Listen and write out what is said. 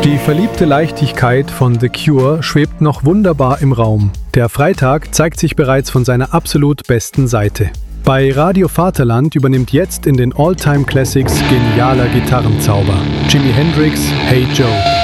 Die verliebte Leichtigkeit von The Cure schwebt noch wunderbar im Raum. Der Freitag zeigt sich bereits von seiner absolut besten Seite. Bei Radio Vaterland übernimmt jetzt in den All-Time Classics genialer Gitarrenzauber. Jimi Hendrix, Hey Joe.